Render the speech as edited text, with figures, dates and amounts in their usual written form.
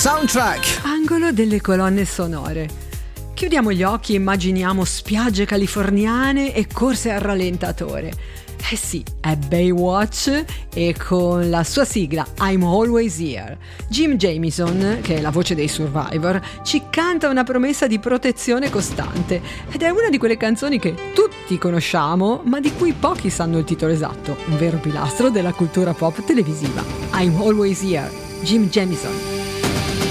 Soundtrack. Angolo delle colonne sonore. Chiudiamo gli occhi e immaginiamo spiagge californiane e corse al rallentatore. Eh sì, è Baywatch e con la sua sigla I'm Always Here. Jim Jamison, che è la voce dei Survivor, ci canta una promessa di protezione costante ed è una di quelle canzoni che tutti conosciamo ma di cui pochi sanno il titolo esatto, un vero pilastro della cultura pop televisiva. I'm Always Here, Jim Jamison.